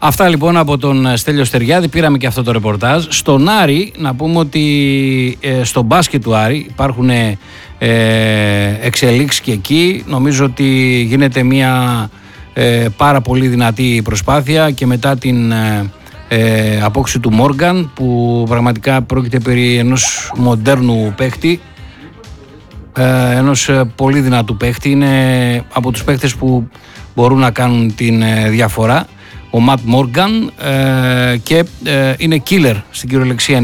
Αυτά λοιπόν από τον Στέλιο Στεριάδη, πήραμε και αυτό το ρεπορτάζ. Στον Άρη, να πούμε ότι στο μπάσκετ του Άρη υπάρχουν εξελίξεις και εκεί. Νομίζω ότι γίνεται μια πάρα πολύ δυνατή προσπάθεια και μετά την απόκτηση του Μόργαν, που πραγματικά πρόκειται περί ενός μοντέρνου παίχτη, ενός πολύ δυνατού παίχτη. Είναι από τους παίχτες που μπορούν να κάνουν την διαφορά, ο Ματ Μόργαν, και είναι killer στην κυριολεξία.